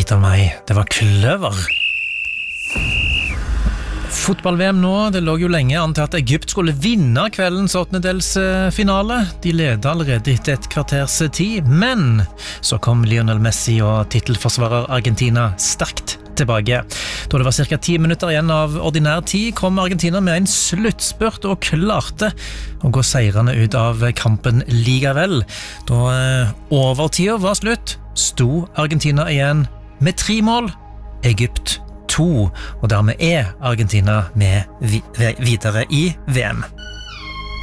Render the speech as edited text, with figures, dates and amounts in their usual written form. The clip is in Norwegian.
Gitt av meg, det var kløver. Fotball-VM nå, det lå jo lenge an til at Egypt skulle vinne kveldens åttendedelsfinale. De ledet allerede etter et kvarters tid, men så kom Lionel Messi og titelforsvarer Argentina sterkt tilbake. Da det var cirka 10 minutter igjen av ordinær tid, kom Argentina med en sluttspurt og klarte å gå seirende ut av kampen likevel. Da overtida var slutt, sto Argentina igjen med 3 mål, Egypt 2, og dermed Argentina med videre i VM.